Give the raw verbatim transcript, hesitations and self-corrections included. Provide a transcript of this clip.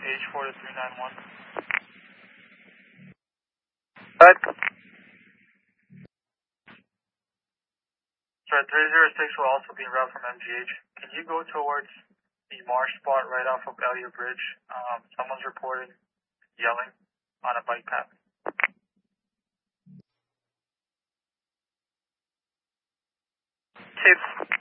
H four to three nine one. Good. Sorry, three zero six will also be en route from M G H. Can you go towards the marsh spot right off of Elliott Bridge? Um, someone's reporting yelling on a bike path. Chief.